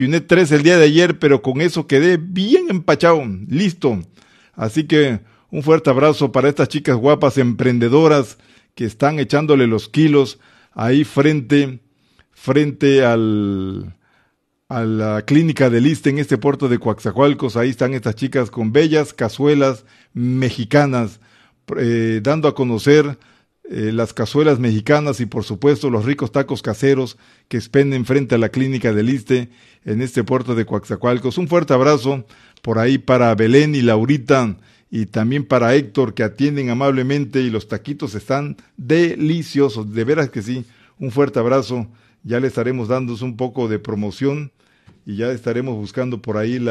desayuné 3 el día de ayer, pero con eso quedé bien empachado, listo. Así que un fuerte abrazo para estas chicas guapas emprendedoras que están echándole los kilos ahí frente a la clínica del ISSSTE en este puerto de Coatzacoalcos. Ahí están estas chicas con bellas cazuelas mexicanas, dando a conocer las cazuelas mexicanas y por supuesto los ricos tacos caseros que expenden frente a la clínica del ISSSTE en este puerto de Coatzacoalcos. Un fuerte abrazo por ahí para Belén y Laurita y también para Héctor, que atienden amablemente, y los taquitos están deliciosos, de veras que sí. Un fuerte abrazo, ya le estaremos dando un poco de promoción y ya estaremos buscando por ahí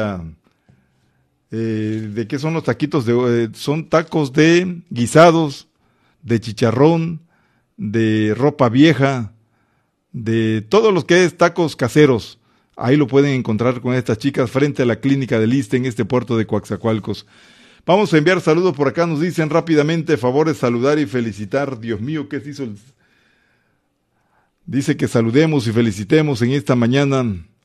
¿de qué son los taquitos? Son tacos de guisados, de chicharrón, de ropa vieja, de todos los que es tacos caseros. Ahí lo pueden encontrar con estas chicas frente a la clínica del ISSSTE en este puerto de Coatzacoalcos. Vamos a enviar saludos por acá, nos dicen rápidamente, favor de saludar y felicitar. Dios mío, ¿qué se hizo? Dice que saludemos y felicitemos en esta mañana.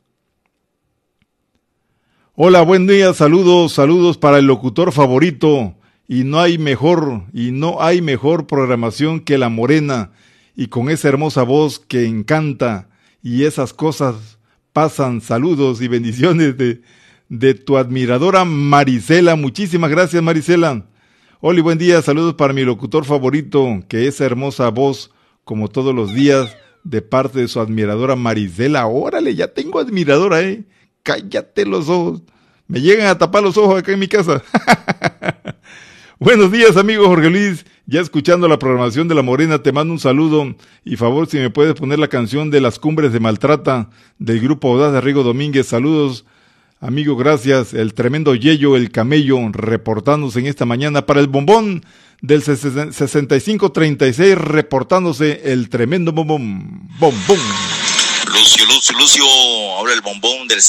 Hola, buen día, saludos para el locutor favorito. Y no hay mejor programación que La Morena, y con esa hermosa voz que encanta, y esas cosas pasan. Saludos y bendiciones de tu admiradora Marisela. Muchísimas gracias, Marisela. Hola y buen día, saludos para mi locutor favorito, que esa hermosa voz, como todos los días, de parte de su admiradora Marisela. Órale, ya tengo admiradora, cállate los ojos, me llegan a tapar los ojos acá en mi casa. Buenos días, amigo Jorge Luis, ya escuchando la programación de La Morena, te mando un saludo y favor si me puedes poner la canción de Las Cumbres de Maltrata del grupo Audaz de Rigo Domínguez. Saludos, amigo, gracias. El tremendo Yeyo, el camello, reportándose en esta mañana para el bombón del 6536, reportándose el tremendo bombón. Lucio, ahora el bombón del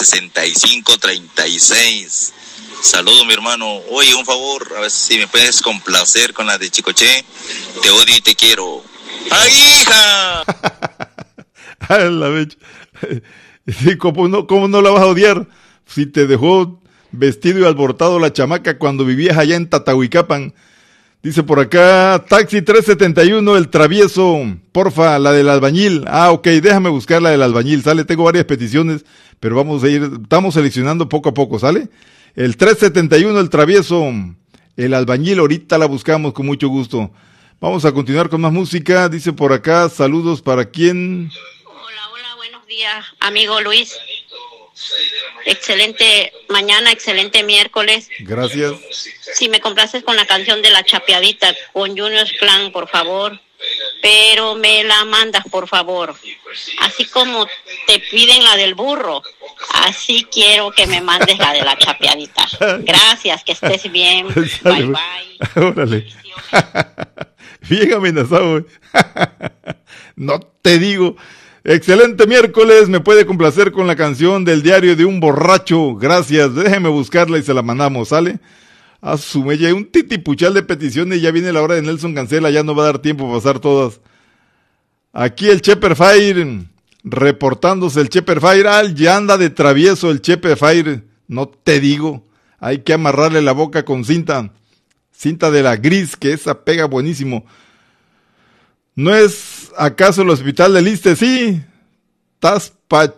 6536. Saludos, mi hermano. Oye, un favor, a ver si me puedes complacer con la de Chicoche. Te odio y te quiero. ¡Ay, hija! A la vez. Sí, ¿cómo no la vas a odiar? Si te dejó vestido y alborotado la chamaca cuando vivías allá en Tatahuicapan. Dice por acá, taxi 371, el travieso, porfa, la del albañil. Ok, déjame buscar la del albañil, ¿sale? Tengo varias peticiones, pero estamos seleccionando poco a poco, ¿sale? El 371, el travieso, el albañil, ahorita la buscamos con mucho gusto. Vamos a continuar con más música. Dice por acá, saludos para quién. Hola, buenos días, amigo Luis. Excelente mañana, excelente miércoles. Gracias. Si me complaces con la canción de La Chapeadita con Junior Clan, por favor. Pero me la mandas, por favor. Así como te piden la del burro, así quiero que me mandes la de La Chapeadita. Gracias, que estés bien. Bye. Órale. Bien amenazado. No te digo. Excelente miércoles, me puede complacer con la canción del diario de un borracho. Gracias, déjeme buscarla y se la mandamos, ¿sale? A su mella, un titipuchal de peticiones, ya viene la hora de Nelson Cancela, ya no va a dar tiempo a pasar todas. Aquí el Cheper Fire, reportándose el Cheper Fire. Ya anda de travieso el Cheper Fire, no te digo. Hay que amarrarle la boca con cinta de la gris, que esa pega buenísimo. ¿No es acaso el hospital del ISSSTE? Sí, estás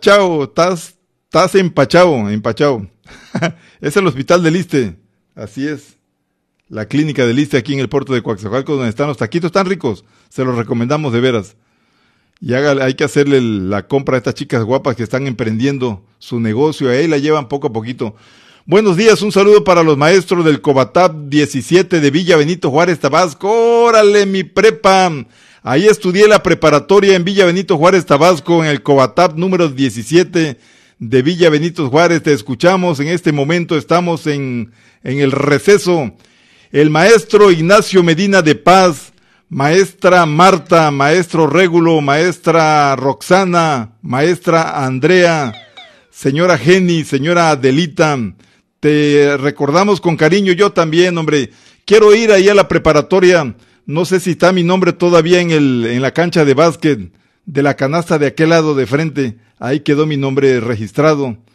empachado. Es el hospital del ISSSTE, así es. La clínica del ISSSTE aquí en el puerto de Coatzacoalcos, donde están los taquitos tan ricos. Se los recomendamos de veras. Y hay que hacerle la compra a estas chicas guapas que están emprendiendo su negocio. Ahí la llevan poco a poquito. Buenos días, un saludo para los maestros del Cobatap 17 de Villa Benito Juárez, Tabasco. ¡Órale, mi prepa! Ahí estudié la preparatoria en Villa Benito Juárez, Tabasco, en el Cobatap número 17 de Villa Benito Juárez. Te escuchamos en este momento, estamos en el receso. El maestro Ignacio Medina de Paz, maestra Marta, maestro Régulo, maestra Roxana, maestra Andrea, señora Jenny, señora Adelita, te recordamos con cariño. Yo también, hombre, quiero ir ahí a la preparatoria. No sé si está mi nombre todavía en la cancha de básquet de la canasta de aquel lado de frente. Ahí quedó mi nombre registrado.